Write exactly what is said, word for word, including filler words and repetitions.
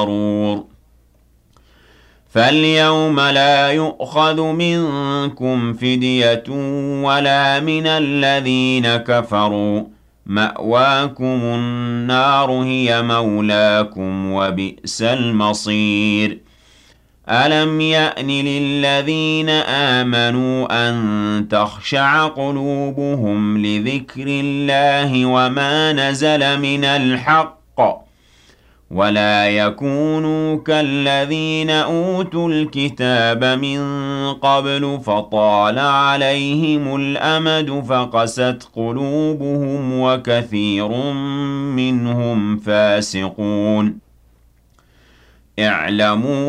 فاليوم لا يؤخذ منكم فدية ولا من الذين كفروا مأواكم النار هي مولاكم وبئس المصير ألم يأن للذين آمنوا أن تخشع قلوبهم لذكر الله وما نزل من الحق ولا يكونوا كالذين أوتوا الكتاب من قبل فطال عليهم الأمد فقست قلوبهم وكثير منهم فاسقون اعلموا